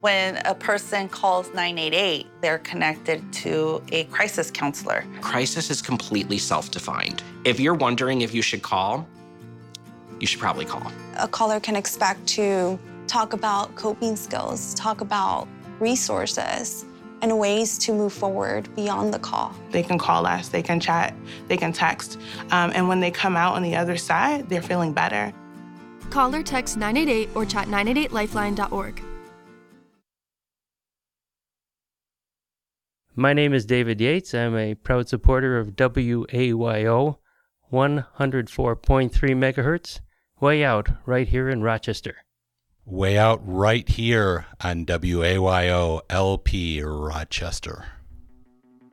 When a person calls 988, they're connected to a crisis counselor. Crisis is completely self-defined. If you're wondering if you should call, you should probably call. A caller can expect to talk about coping skills, talk about resources, and ways to move forward beyond the call. They can call us, they can chat, they can text, and when they come out on the other side, they're feeling better. Call or text 988 or chat 988lifeline.org. My name is David Yates. I'm a proud supporter of WAYO 104.3 megahertz, way out right here in Rochester. Way out right here on WAYO LP Rochester.